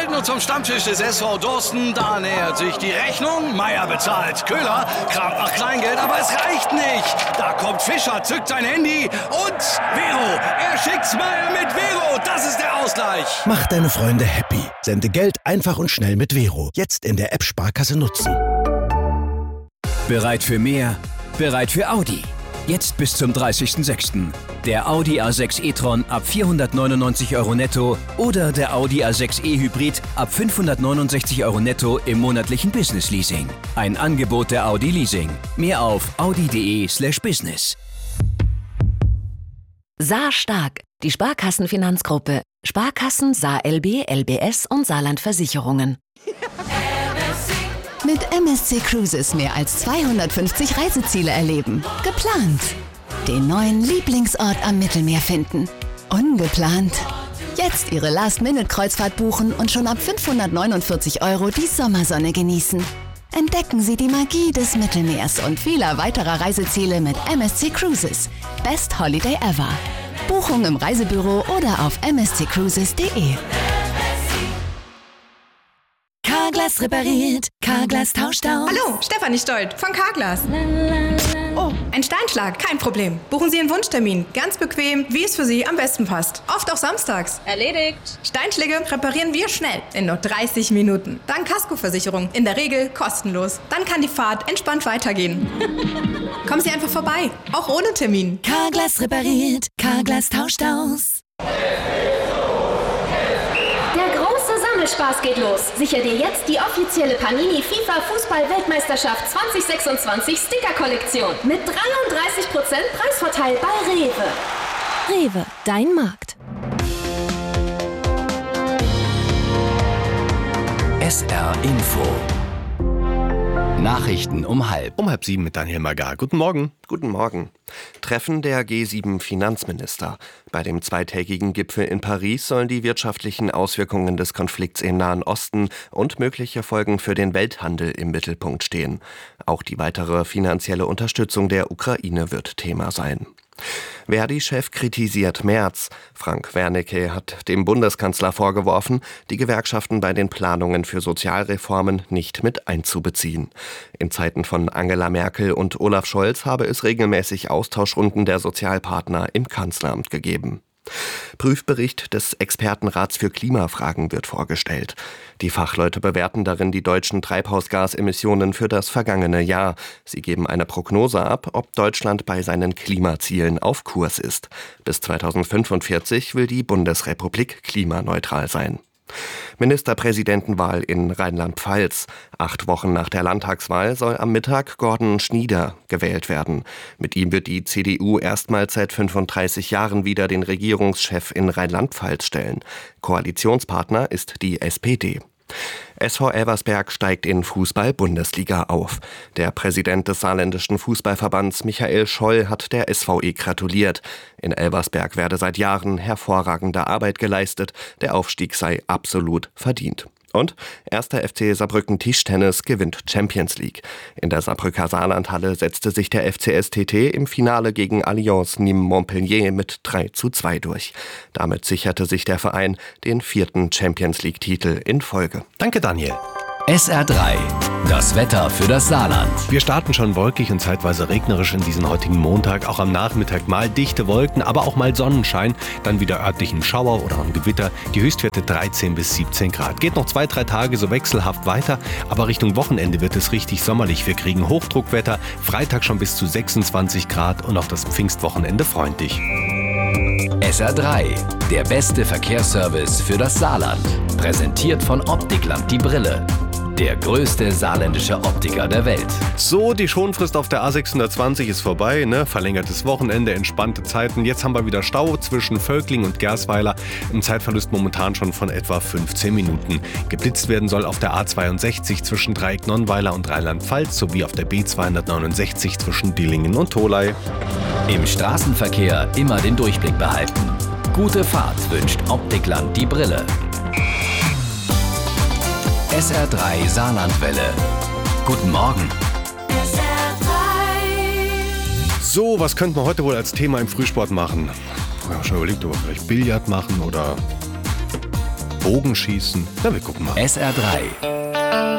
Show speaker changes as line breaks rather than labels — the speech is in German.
zählt nur zum Stammtisch des SV Dorsten. Da nähert sich die Rechnung. Meier bezahlt. Köhler kramt nach Kleingeld, aber es reicht nicht. Da kommt Fischer, zückt sein Handy und Vero. Er schickt's Meier mit Vero. Das ist der Ausgleich.
Mach deine Freunde happy. Sende Geld einfach und schnell mit Vero. Jetzt in der App Sparkasse nutzen.
Bereit für mehr? Bereit für Audi. Jetzt bis zum 30.06. Der Audi A6 e-tron ab 499 € netto oder der Audi A6 e-Hybrid ab 569 € netto im monatlichen Business-Leasing. Ein Angebot der Audi Leasing. Mehr auf audi.de/business.
Saar Stark, die Sparkassenfinanzgruppe. Sparkassen, Saar LB, LBS und Saarland Versicherungen.
Mit MSC Cruises mehr als 250 Reiseziele erleben. Geplant. Den neuen Lieblingsort am Mittelmeer finden. Ungeplant. Jetzt Ihre Last-Minute-Kreuzfahrt buchen und schon ab 549 € die Sommersonne genießen. Entdecken Sie die Magie des Mittelmeers und vieler weiterer Reiseziele mit MSC Cruises. Best Holiday ever. Buchung im Reisebüro oder auf msccruises.de. Carglass repariert, Carglass tauscht aus.
Hallo, Stefanie Stolt von Carglass. Oh, ein Steinschlag, kein Problem. Buchen Sie Ihren Wunschtermin, ganz bequem, wie es für Sie am besten passt. Oft auch samstags.
Erledigt.
Steinschläge reparieren wir schnell, in nur 30 Minuten. Dank Kaskoversicherung, in der Regel kostenlos. Dann kann die Fahrt entspannt weitergehen. Kommen Sie einfach vorbei, auch ohne Termin.
Carglass repariert, Carglass tauscht aus.
Spaß geht los. Sicher dir jetzt die offizielle Panini FIFA Fußball-Weltmeisterschaft 2026 Sticker-Kollektion mit 33% Preisvorteil bei Rewe.
Rewe, dein Markt.
SR Info. Nachrichten um
6:30 mit Daniel Magar. Guten Morgen.
Guten Morgen. Treffen der G7-Finanzminister. Bei dem zweitägigen Gipfel in Paris sollen die wirtschaftlichen Auswirkungen des Konflikts im Nahen Osten und mögliche Folgen für den Welthandel im Mittelpunkt stehen. Auch die weitere finanzielle Unterstützung der Ukraine wird Thema sein. Verdi-Chef kritisiert Merz. Frank Wernicke hat dem Bundeskanzler vorgeworfen, die Gewerkschaften bei den Planungen für Sozialreformen nicht mit einzubeziehen. In Zeiten von Angela Merkel und Olaf Scholz habe es regelmäßig Austauschrunden der Sozialpartner im Kanzleramt gegeben. Prüfbericht des Expertenrats für Klimafragen wird vorgestellt. Die Fachleute bewerten darin die deutschen Treibhausgasemissionen für das vergangene Jahr. Sie geben eine Prognose ab, ob Deutschland bei seinen Klimazielen auf Kurs ist. Bis 2045 will die Bundesrepublik klimaneutral sein. Ministerpräsidentenwahl in Rheinland-Pfalz. 8 Wochen nach der Landtagswahl soll am Mittag Gordon Schnieder gewählt werden. Mit ihm wird die CDU erstmals seit 35 Jahren wieder den Regierungschef in Rheinland-Pfalz stellen. Koalitionspartner ist die SPD. SV Elversberg steigt in Fußball-Bundesliga auf. Der Präsident des saarländischen Fußballverbands Michael Scholl hat der SVE gratuliert. In Elversberg werde seit Jahren hervorragende Arbeit geleistet. Der Aufstieg sei absolut verdient. Und 1. FC Saarbrücken Tischtennis gewinnt Champions League. In der Saarbrücker Saarlandhalle setzte sich der FCSTT im Finale gegen Allianz Nîmes Montpellier mit 3:2 durch. Damit sicherte sich der Verein den 4. Champions League-Titel in Folge.
Danke, Daniel.
SR3. Das Wetter für das Saarland.
Wir starten schon wolkig und zeitweise regnerisch in diesen heutigen Montag. Auch am Nachmittag mal dichte Wolken, aber auch mal Sonnenschein. Dann wieder örtlichen Schauer oder ein Gewitter. Die Höchstwerte 13 bis 17 Grad. Geht noch 2-3 Tage so wechselhaft weiter. Aber Richtung Wochenende wird es richtig sommerlich. Wir kriegen Hochdruckwetter. Freitag schon bis zu 26 Grad und auch das Pfingstwochenende freundlich.
SR3. Der beste Verkehrsservice für das Saarland. Präsentiert von Optikland die Brille. Der größte saarländische Optiker der Welt.
So, die Schonfrist auf der A620 ist vorbei, ne? Verlängertes Wochenende, entspannte Zeiten. Jetzt haben wir wieder Stau zwischen Völkling und Gersweiler. Ein Zeitverlust momentan schon von etwa 15 Minuten. Geblitzt werden soll auf der A62 zwischen Dreieck Nonnweiler und Rheinland-Pfalz sowie auf der B269 zwischen Dillingen und Tholey.
Im Straßenverkehr immer den Durchblick behalten. Gute Fahrt wünscht Optikland die Brille. SR3 Saarlandwelle. Guten Morgen.
So, was könnten wir heute wohl als Thema im Frühsport machen? Ich habe schon überlegt, ob wir vielleicht Billard machen oder Bogenschießen. Na, wir gucken mal.
SR3